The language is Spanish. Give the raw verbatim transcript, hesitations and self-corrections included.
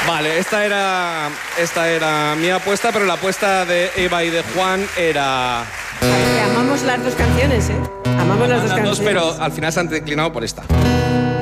Vale, esta era, esta era mi apuesta, pero la apuesta de Eva y de Juan era... Ay, que amamos las dos canciones, ¿eh? Amamos las dos Las canciones. dos, pero al final se han declinado por esta.